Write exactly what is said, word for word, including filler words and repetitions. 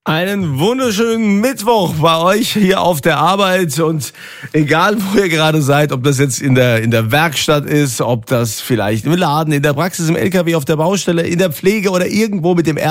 Einen wunderschönen Mittwoch bei euch hier auf der Arbeit und egal wo ihr gerade seid, ob das jetzt in der in der Werkstatt ist, ob das vielleicht im Laden, in der Praxis, im L K W, auf der Baustelle, in der Pflege oder irgendwo mit dem